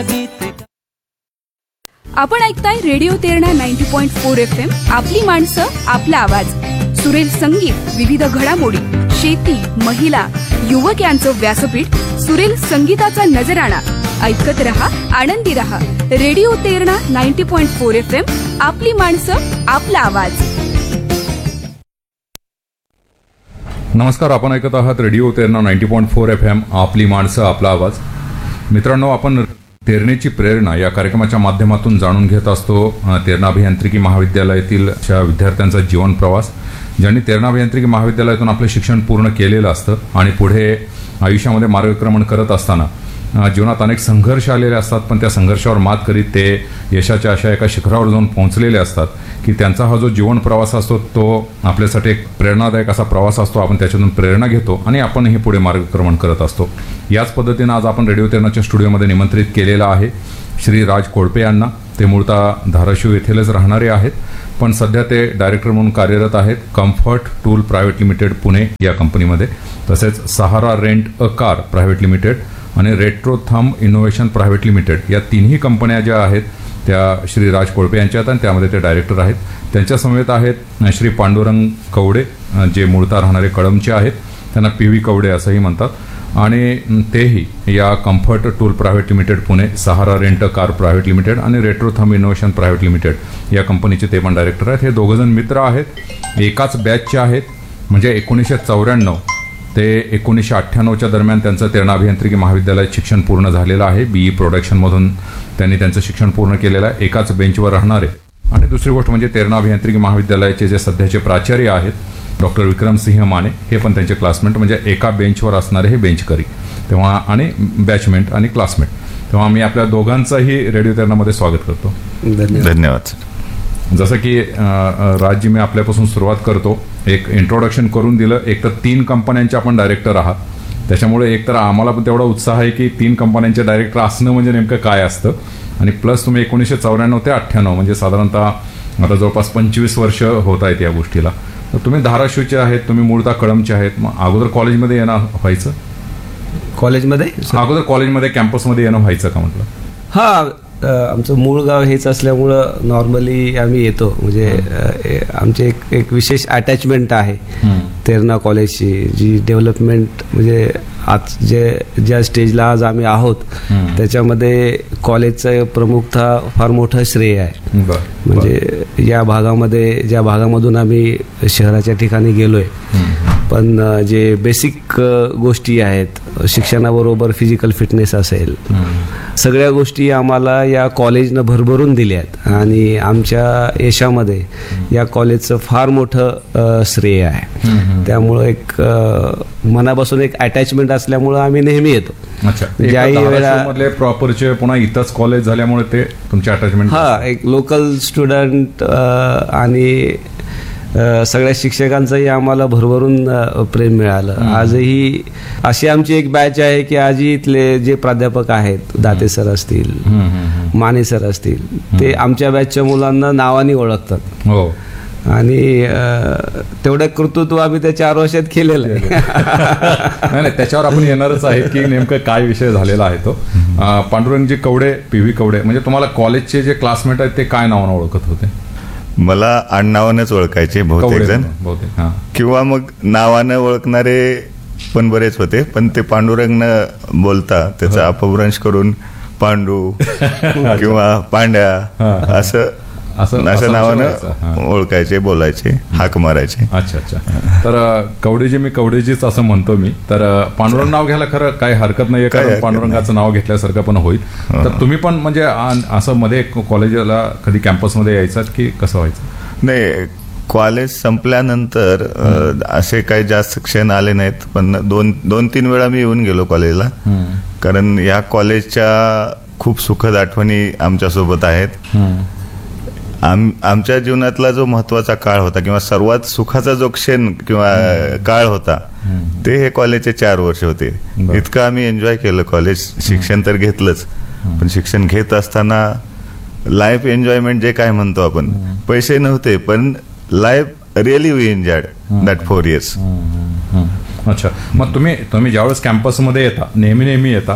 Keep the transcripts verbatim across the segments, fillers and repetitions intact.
आपण ऐकताय radio Terna ninety point four F M. आपली माणसं, आपला आवाज. सुरेल संगीत, विविध घडामोडी, शेती, महिला, युवक यांचं व्यासपीठ. सुरेल संगीताचा नजराणा. ऐकत रहा, आनंदी रहा. Radio Terna ninety point four F M. आपली माणसं, आपला आवाज. नमस्कार, आपण ऐकत आहात radio Terna ninety point four F M. आपली माणसं, आपला आवाज. मित्रांनो, आपण तेरणेची प्रेरणा या कार्यक्रमाच्या माध्यमातून जाणून घेत असतो तेरणा अभियांत्रिकी महाविद्यालयातील विद्यार्थ्यांचा जीवन प्रवास, ज्यांनी तेरणा अभियांत्रिकी महाविद्यालयातून आपले शिक्षण पूर्ण केलेलं असतं आणि पुढे आयुष्यामध्ये मार्गक्रमण करत असताना जीवनात अनेक संघर्ष आलेले असतात, पण त्या संघर्षावर मात करीत ते यशाच्या अशा एका शिखरावर जाऊन पोहोचलेले असतात की त्यांचा हा जो जीवन प्रवास असतो तो आपल्यासाठी एक प्रेरणादायक असा प्रवास असतो. आपण त्याच्यातून प्रेरणा घेतो आणि आपणही पुढे मार्गक्रमण करत असतो. याच पद्धतीनं आज आपण रेडिओ तेरणाच्या स्टुडिओमध्ये निमंत्रित केलेला आहे श्री राज कोळपे यांना. ते मूळतः धाराशिव येथीलच राहणारे आहेत, पण सध्या ते डायरेक्टर म्हणून कार्यरत आहेत comfort tool private limited Pune या कंपनीमध्ये. तसेच सहारा rent a car private limited आणि retro thumb innovation private limited या तिन्ही कंपन्या ज्या आहेत त्या श्री राज कोळपे यांच्या आहेत आणि त्यामध्ये ते डायरेक्टर आहेत. त्यांच्या समवेत आहेत श्री पांडुरंग कवडे, जे मूळतः राहणारे कळमचे आहेत. त्यांना पी व्ही कवडे असंही म्हणतात आणि तेही या comfort tool private limited Pune, सहारा रेंट कार प्रायव्हेट लिमिटेड आणि retro thumb innovation private limited या कंपनीचे ते पण डायरेक्टर आहेत. हे दोघंजण मित्र आहेत, एकाच बॅचचे आहेत. म्हणजे एकोणीसशे चौऱ्याण्णव ते एकोणीसशे अठ्ठ्याण्णवच्या दरम्यान त्यांचं तेरणा अभियांत्रिकी महाविद्यालयात शिक्षण पूर्ण झालेलं आहे. बीई प्रोडक्शनमधून त्यांनी त्यांचं शिक्षण पूर्ण केलेलं आहे. एकाच बेंचवर राहणारे. आणि दुसरी गोष्ट म्हणजे तेरणा अभियांत्रिकी महाविद्यालयाचे जे सध्याचे प्राचार्य आहेत डॉक्टर विक्रमसिंह माने, हे पण त्यांचे क्लासमेट. म्हणजे एका बेंचवर असणारे हे बेंचकरी तेव्हा आणि बॅचमेट आणि क्लासमेट. तेव्हा मी आपल्या दोघांचंही रेडिओ तेरणामध्ये स्वागत करतो. धन्यवाद. जसं की राजजी, मी आपल्यापासून सुरुवात करतो. एक इंट्रोडक्शन करून दिलं. एक तर तीन कंपन्यांचे आपण डायरेक्टर आहात, त्याच्यामुळे एक तर आम्हाला पण तेवढा उत्साह आहे की तीन कंपन्यांचे डायरेक्टर असणं म्हणजे नेमकं काय असतं. आणि प्लस तुम्ही एकोणीसशे चौऱ्याण्णव ते अठ्ठ्याण्णव म्हणजे साधारणतः आता जवळपास पंचवीस वर्ष होत आहेत या गोष्टीला. तर तुम्ही धाराशिवचे आहेत, तुम्ही मूळतः कळमचे आहेत. मग अगोदर कॉलेजमध्ये येणं व्हायचं? कॉलेजमध्ये अगोदर कॉलेजमध्ये कॅम्पसमध्ये येणं व्हायचं का म्हटलं? हां, आमचं मूळ गाव हेच असल्यामुळं नॉर्मली आम्ही येतो. म्हणजे आमचे एक एक विशेष अटॅचमेंट आहे तेरणा कॉलेजची, जी डेव्हलपमेंट म्हणजे आज जे ज्या स्टेजला आज आम्ही आहोत त्याच्यामध्ये कॉलेजचं प्रमुखतः फार मोठं श्रेय आहे. म्हणजे या भागामध्ये, ज्या भागामधून आम्ही शहराच्या ठिकाणी गेलोय, पण जे बेसिक गोष्टी आहेत, शिक्षणाबरोबर फिजिकल फिटनेस असेल, सगळ्या गोष्टी आम्हाला या कॉलेजनं भरभरून दिल्या आहेत. आणि आमच्या यशामध्ये या कॉलेजचं फार मोठं श्रेय आहे. त्यामुळं एक मनापासून एक अटॅचमेंट असल्यामुळं आम्ही नेहमी येतो. ज्याही वेळा प्रॉपरचे पुन्हा इथंच कॉलेज झाल्यामुळे ते तुमचे अटॅचमेंट. हा, एक लोकल स्टुडंट आणि सगळ्या शिक्षकांचंही आम्हाला भरभरून प्रेम मिळालं. आजही अशी आमची एक बॅच आहे की आजही इथले जे प्राध्यापक आहेत, दाते सर असतील, माने सर असतील, ते आमच्या बॅचच्या मुलांना नावाने ओळखतात. हो. आणि तेवढं कर्तृत्व आम्ही त्या चार वर्षात केलेलं आहे. नाही, त्याच्यावर आपण येणारच आहे की नेमकं काय विषय झालेला आहे तो. पांडुरंगजी कवडे, पी व्ही कवडे, म्हणजे तुम्हाला कॉलेजचे जे क्लासमेट आहेत ते काय नावानं ओळखत होते? मला आडनावानेच ओळखायचे बहुतेक जण, किंवा मग नावानं ओळखणारे पण बरेच होते. पण ते पांडुरंगनं बोलता त्याचा अपभ्रंश करून पांडू किंवा पांड्या असं असं नावानं ओळखायचे, बोलायचे, हाक मारायचे. अच्छा अच्छा. तर कवडेजी, मी कवडेजीच असं म्हणतो मी. तर पांडुरंग नाव घ्यायला खरं काही हरकत नाहीये, कारण पांडुरंगाचं नाव घेतल्यासारखं पण होईल. तर तुम्ही पण म्हणजे असं मध्ये कॉलेजला कधी कॅम्पसमध्ये यायचात की कसं व्हायचं? नाही, कॉलेज संपल्यानंतर असे काही जास्त क्षण आले नाहीत, पण दोन दोन तीन वेळा मी येऊन गेलो कॉलेजला. कारण या कॉलेजच्या खूप सुखद आठवणी आमच्यासोबत आहेत. आम आमच्या जीवनातला जो महत्वाचा काळ होता किंवा सर्वात सुखाचा जो क्षण किंवा काळ होता ते हे कॉलेजचे चार वर्ष होते. इतकं आम्ही एन्जॉय केलं कॉलेज. शिक्षण तर घेतलंच, पण शिक्षण घेत असताना लाईफ एन्जॉयमेंट जे काय म्हणतो आपण, पैसे नव्हते पण life really we enjoyed that four years. अच्छा. मग तुम्ही तुम्ही ज्यावेळेस कॅम्पसमध्ये येता, नेहमी नेहमी येता,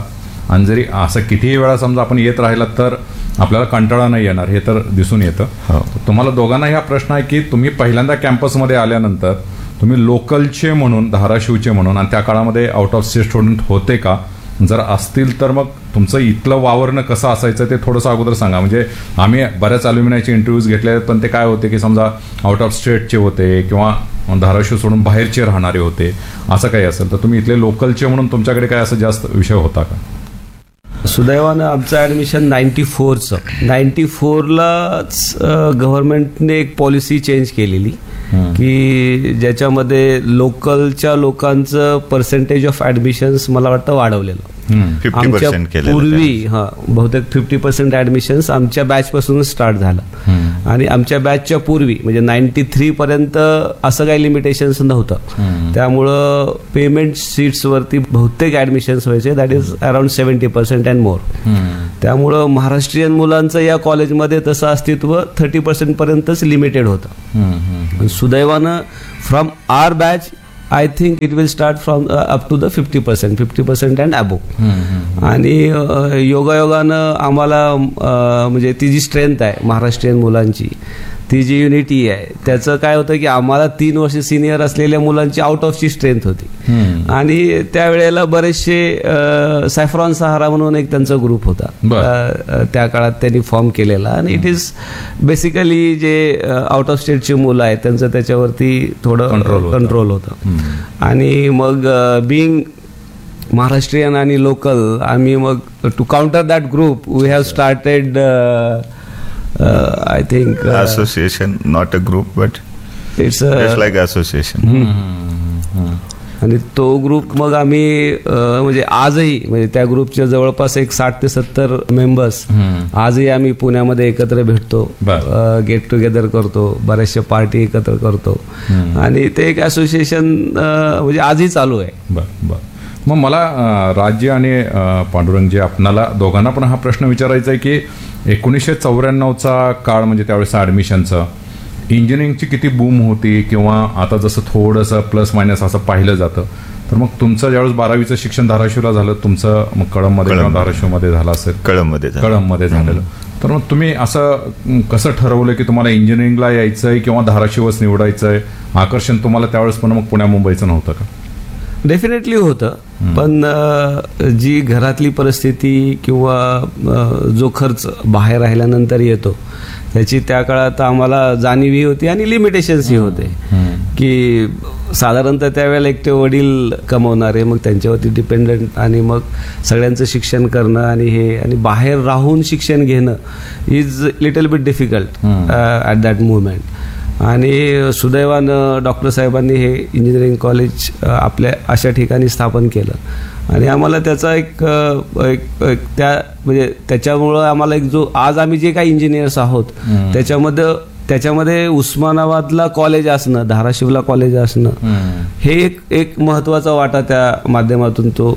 आणि जरी असं कितीही वेळा समजा आपण येत राहिला तर आपल्याला कंटाळा नाही येणार हे तर दिसून येतं. हो. तुम्हाला दोघांनाही हा प्रश्न आहे की तुम्ही पहिल्यांदा कॅम्पसमध्ये आल्यानंतर तुम्ही लोकलचे म्हणून, धाराशिवचे म्हणून, आणि त्या काळामध्ये आउट ऑफ स्टेट स्टुडंट होते का? जर असतील तर मग तुमचं इथलं वावरणं कसं असायचं ते थोडंसं अगोदर सांगा. म्हणजे आम्ही बऱ्याच अल्युमिनायचे इंटरव्ह्यूज घेतले आहेत, पण ते काय होते की समजा आउट ऑफ स्टेटचे होते किंवा धाराशिव सोडून बाहेरचे राहणारे होते, असं काही असेल तर तुम्ही इथले लोकलचे म्हणून तुमच्याकडे काय असं जास्त विषय होता का? सुदैवानं आमचं ॲडमिशन नाईन्टी फोरचं नाईन्टी फोरलाच गव्हर्नमेंटने एक पॉलिसी चेंज केलेली की ज्याच्यामध्ये लोकलच्या लोकांचं पर्सेंटेज ऑफ ॲडमिशन्स मला वाटतं वाढवलेलं. फिफ्टी आमच्या पर्सेंट केलं पूर्वी हा बहुतेक फिफ्टी पर्सेंट ऍडमिशन्स आमच्या बॅच पासून स्टार्ट झालं आणि आमच्या बॅचच्या पूर्वी म्हणजे नाईन्टी थ्री पर्यंत असं काही लिमिटेशन्स नव्हतं. त्यामुळं पेमेंट सीट्स वरती बहुतेक ऍडमिशन्स व्हायचे, that is around seventy percent and more. त्यामुळं महाराष्ट्रीयन मुलांचं या कॉलेजमध्ये तसं अस्तित्व थर्टी पर्सेंट पर्यंतच लिमिटेड होतं. सुदैवानं from R batch I think it will start from up to the fifty percent fifty percent and अबो. आणि योगायोगानं आम्हाला म्हणजे ती जी स्ट्रेंथ आहे महाराष्ट्रीयन मुलांची, ती जी युनिटी आहे, त्याचं काय होतं की आम्हाला तीन वर्ष सिनियर असलेल्या मुलांची आउट ऑफची स्ट्रेंथ होती. आणि त्यावेळेला बरेचसे सॅफ्रॉन सहारा म्हणून एक त्यांचा ग्रुप होता त्या काळात त्यांनी फॉर्म केलेला. आणि इट इज बेसिकली जे आउट ऑफ स्टेटची मुलं आहेत त्यांचं त्याच्यावरती थोडं कंट्रोल होतं. आणि मग बिईंग महाराष्ट्रीयन आणि लोकल, आम्ही मग to counter that group we have started I think association, not a group but it's like association. आणि तो ग्रुप मग आम्ही म्हणजे आजही म्हणजे त्या ग्रुपच्या जवळपास एक साठ ते सत्तर मेंबर्स आजही आम्ही पुण्यामध्ये एकत्र भेटतो, गेट टुगेदर करतो, बऱ्याचशा पार्टी एकत्र करतो आणि ते एक असोसिएशन म्हणजे आजही चालू आहे. बरं बरं. मग मला राज्य आणि पांडुरंगजी आपणाला दोघांना पण हा प्रश्न विचारायचा आहे की एकोणीसशे चौऱ्याण्णवचा काळ म्हणजे त्यावेळेस ॲडमिशनचं इंजिनिअरिंगची किती बूम होती किंवा आता जसं थोडंसं प्लस मायनस असं पाहिलं जातं, तर मग तुमचं ज्यावेळेस बारावीचं शिक्षण धाराशिवला झालं, तुमचं मग कळंबमध्ये किंवा धाराशिवमध्ये झालं असेल? कळंबमध्ये कळंबमध्ये झालेलं. तर मग तुम्ही असं कसं ठरवलं की तुम्हाला इंजिनिअरिंगला यायचंय किंवा धाराशिवच निवडायचंय? आकर्षण तुम्हाला त्यावेळेस पण मग पुण्या मुंबईचं नव्हतं का? डेफिनेटली होतं, पण जी घरातली परिस्थिती किंवा जो खर्च बाहेर राहिल्यानंतर येतो त्याची त्या काळात आम्हाला जाणीवही होती आणि लिमिटेशन्सही होते की साधारणतः त्यावेळेला एकटे वडील कमवणारे, मग त्यांच्यावरती डिपेंडंट आणि मग सगळ्यांचं शिक्षण करणं आणि हे आणि बाहेर राहून शिक्षण घेणं is little bit difficult at that movement. आणि सुदैवानं डॉक्टर साहेबांनी हे इंजिनिअरिंग कॉलेज आपल्या अशा ठिकाणी स्थापन केलं आणि आम्हाला त्याचा एक एक त्या म्हणजे त्याच्यामुळं आम्हाला एक जो आज आम्ही जे काही इंजिनियर्स आहोत त्याच्यामध्ये त्याच्यामध्ये उस्मानाबादला कॉलेज असणं, धाराशिवला कॉलेज असणं हे एक एक महत्वाचा वाटा त्या माध्यमातून तो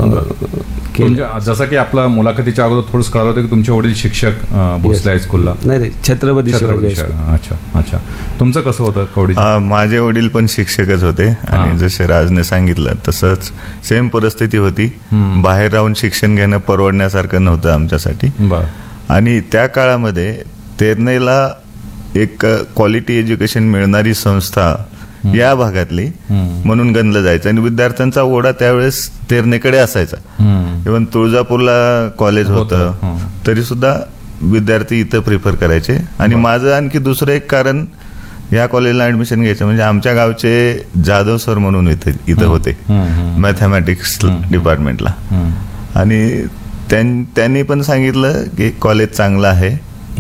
जसं की आपला मुलाखतीच्या अगोदर थोडंच कळलं होतं की तुमचे वडील शिक्षक भोसले हायस्कूलला? नाही नाही, छत्रपती शिवाजी. अच्छा अच्छा. तुमचं कसं होतं कवडी? माझे वडील पण शिक्षकच होते आणि जसे राजने सांगितलं तसंच सेम परिस्थिती होती. बाहेर राहून शिक्षण घेणं परवडण्यासारखं नव्हतं आमच्यासाठी. आणि त्या काळामध्ये तेरणेला एक क्वालिटी एज्युकेशन मिळणारी संस्था या भागातली म्हणून गणलं जायचं आणि विद्यार्थ्यांचा ओढा त्यावेळेस तेरणेकडे असायचा. इव्हन तुळजापूरला कॉलेज होतं तरी सुद्धा विद्यार्थी इथं प्रिफर करायचे. आणि माझं आणखी दुसरं एक कारण या कॉलेजला ऍडमिशन घ्यायचं म्हणजे आमच्या गावचे जाधव सर म्हणून इथे इथं होते मॅथमॅटिक्स डिपार्टमेंटला. आणि त्यांनी पण सांगितलं की कॉलेज चांगलं आहे,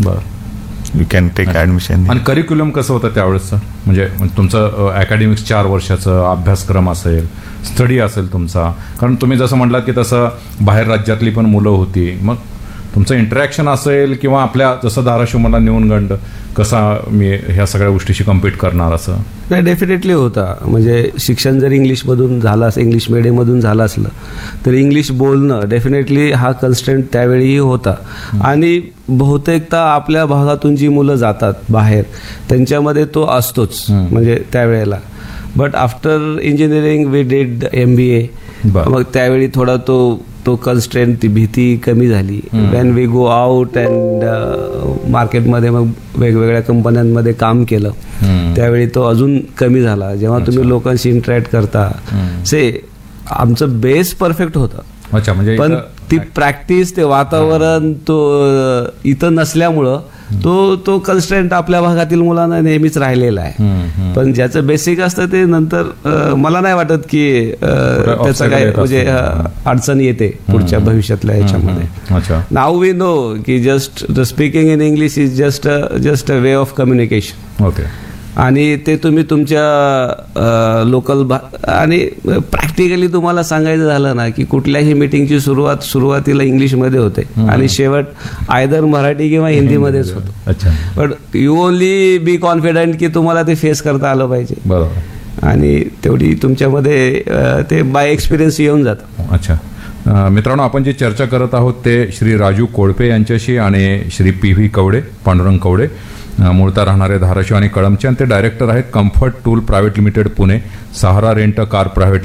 यू कॅन टेक ऍडमिशन. आणि करिक्युलम कसं होतं त्यावेळेसचं? म्हणजे तुमचं अकॅडमिक्स चार वर्षाचं अभ्यासक्रम असेल, स्टडी असेल तुमचा, कारण तुम्ही जसं म्हटलात की तसं बाहेर राज्यातली पण मुलं होती, मग तुमचं इंटरॅक्शन असेल किंवा आपल्या जसं धाराशिव मला न्यूनगंड कसा मी ह्या सगळ्या गोष्टीशी कम्पीट करणार असं? नाही, डेफिनेटली होता. म्हणजे शिक्षण जर इंग्लिशमधून झालं असं, इंग्लिश मिडियममधून झालं असलं तर इंग्लिश बोलणं डेफिनेटली हा कन्स्टंट त्यावेळीही होता. आणि बहुतेकदा आपल्या भागातून जी मुलं जातात बाहेर त्यांच्यामध्ये तो असतोच म्हणजे त्यावेळेला. But after engineering we did M बी ए, मग त्यावेळी थोडा तो तो कन्स्ट्रेंट, ती भीती कमी झाली. Wien we go out and मार्केटमध्ये मग वेगवेगळ्या कंपन्यांमध्ये काम केलं, त्यावेळी तो अजून कमी झाला. जेव्हा तुम्ही लोकांशी इंटरॅक्ट करता, से आमचं बेस परफेक्ट होतं. अच्छा, म्हणजे पण इथं- ती प्रॅक्टिस, ते वातावरण तो अ, इथं नसल्यामुळं तो तो कन्स्ट्रेंट आपल्या भागातील मुलांना नेहमीच राहिलेला आहे. पण ज्याचं बेसिक असतं ते नंतर अ, मला नाही वाटत की अ, त्याचं obstacle काय येत म्हणजे असतं. अ, अडचण येते पुढच्या भविष्यातल्या ह्याच्यामध्ये. अच्छा. नाव वी नो की just the speaking in English is just just a way of communication. Okay. आणि ते तुम्ही तुमच्या लोकल आणि प्रॅक्टिकली तुम्हाला सांगायचं झालं ना की कुठल्याही मीटिंगची सुरुवात सुरुवातीला इंग्लिशमध्ये होते आणि शेवट आयदर मराठी किंवा हिंदीमध्येच होतो. अच्छा. But you only B confident की तुम्हाला ते फेस करता आलं पाहिजे, बरोबर. आणि तेवढी तुमच्यामध्ये अ, ते बाय एक्सपिरियन्स येऊन जातं. अच्छा. अ, मित्रांनो, आपण जे चर्चा करत आहोत ते श्री राजू कोळपे यांच्याशी आणि श्री पी व्ही कवडे, पांडुरंग कवडे, अ, मूळता राहणारे धाराशिव आणि कळमचे, आणि ते डायरेक्टर आहेत comfort tool private limited Pune, सहारा रेंट कार प्रायव्हेट